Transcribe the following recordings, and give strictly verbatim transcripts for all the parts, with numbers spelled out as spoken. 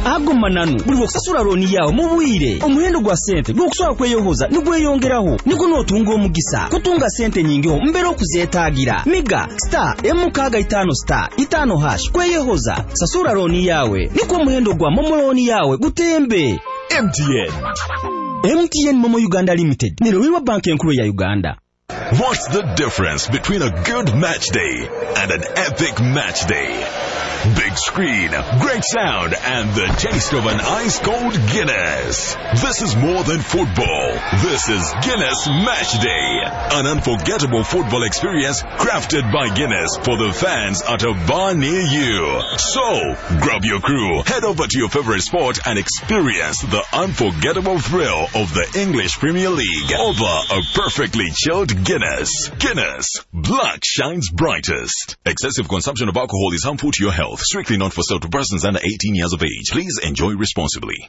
ago mananu buli okusasula looni yawo mu bwire omuwendo gwa sente gw'okusobola kweyohoza nigweyongeraho niko n'otunga omugisa kutunga sente nyingiho mbeera okuzeetaagira miga star M kaga itano star itano hash kweyohoza sasula looni yawe niko omuwendo gwa momo looni yawe gutembe. M T N M T N Momo Uganda Limited niruwiwa banki enkulu ya Uganda. What's the difference between a good match day and an epic match day? Big screen, great sound, and the taste of an ice-cold Guinness. This is more than football. This is Guinness Match Day, an unforgettable football experience crafted by Guinness for the fans at a bar near you. So, grab your crew, head over to your favorite sport and experience the unforgettable thrill of the English Premier League over a perfectly chilled Guinness. Guinness, black shines brightest. Excessive consumption of alcohol is harmful to your health. Strictly not for sale to persons under eighteen years of age. Please enjoy responsibly.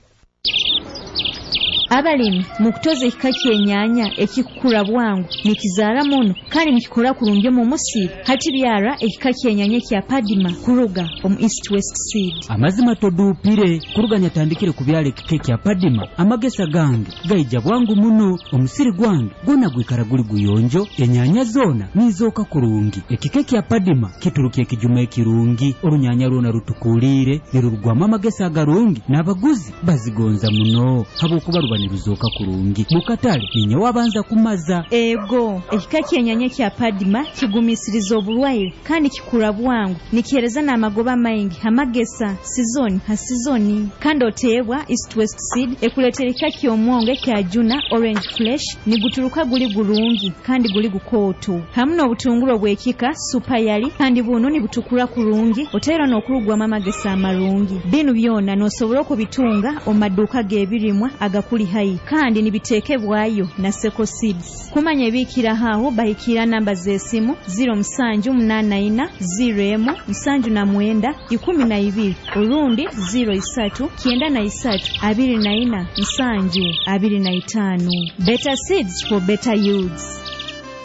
Abalimi mukutoza ekika ky'ennyanya ekikula bwangu nikizaala muno kandi nikikola kulungi mu musiri hati byara ekika ky'ennyanya kya Padima kuruga omu East West Seed. Amazima toduupire kuruganya tandikire ku byala ekika kya Padima amagesa gange gayija bwangu muno omusiri gwange gona gwikara guli guyonjo ennyanya zoona nizooka kulungi ekika kya Padima kituruka ekijuma ekirungi olunyanya lwona lutukuulire lirurugwamu amagesa agalungi n'abaguzi bazigonza muno habwokuba niruzoka kurungi mukatale ninyo wabanza kumaza ego ekika ky'ennyanya kya Padima kigumisiriza obulwaire kandi kikula bwangu nikihereza n'amagoba maingi amagesa sizoni ha sizoni kandi oteebwa East West Seed ekuletera ekika ky'omwonge kya Juna Orange Flesh niguturuka guli gulungi kandi guli gukooto hamu n'obutungulu bw'ekika Super Yali kandi buno nibutukula kulungi oteera n'okulugwamu amagesa amalungi bino byonna n'osobola okubitunga omaduuka g'ebirimwa agakuli hai kandi nibiteekebwayo na Seko Seeds. Kumanya ebikira haho bahikira namba z'esimu zero musanju munana ina zero emu musanju na mwenda ikumi na ibiri orundi zero isatu kienda na isatu abiri na ina musanju abiri na itano. Better seeds for better yields.